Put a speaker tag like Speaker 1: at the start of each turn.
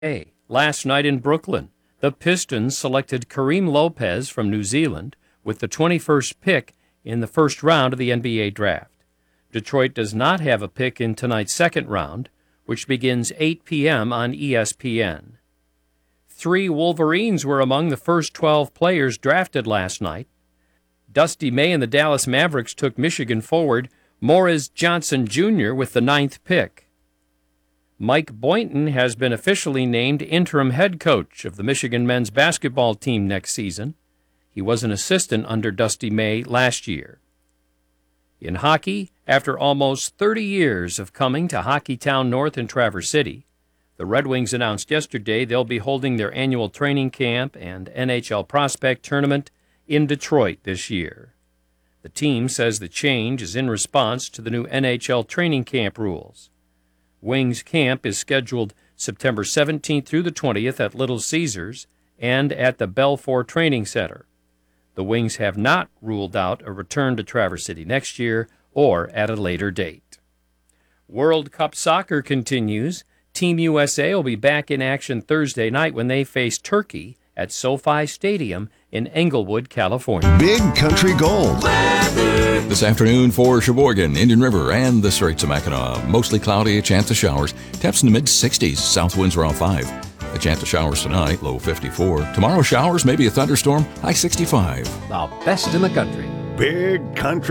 Speaker 1: Last night in Brooklyn, the Pistons selected Kareem Lopez from New Zealand with the 21st pick in the first round of the NBA draft. Detroit does not have a pick in tonight's second round, which begins 8 p.m. on ESPN. 3 Wolverines were among the first 12 players drafted last night. Dusty May and the Dallas Mavericks took Michigan forward Morris Johnson Jr. with the 9th pick. Mike Boynton has been officially named interim head coach of the Michigan men's basketball team next season. He was an assistant under Dusty May last year. In hockey, after almost 30 years of coming to Hockeytown North in Traverse City, the Red Wings announced yesterday they'll be holding their annual training camp and NHL prospect tournament in Detroit this year. The team says the change is in response to the new NHL training camp rules. Wings camp is scheduled September 17th through the 20th at Little Caesars and at the Belfour Training Center. The Wings have not ruled out a return to Traverse City next year or at a later date. World Cup soccer continues. Team USA will be back in action Thursday night when they face Turkey at SoFi Stadium in Englewood, California.
Speaker 2: Big Country Gold.
Speaker 3: This afternoon for Sheboygan, Indian River, and the Straits of Mackinac. Mostly cloudy, a chance of showers. Temps in the mid-60s, south winds around 5. A chance of showers tonight, low 54. Tomorrow showers, maybe a thunderstorm, high 65.
Speaker 4: The best in the country.
Speaker 2: Big Country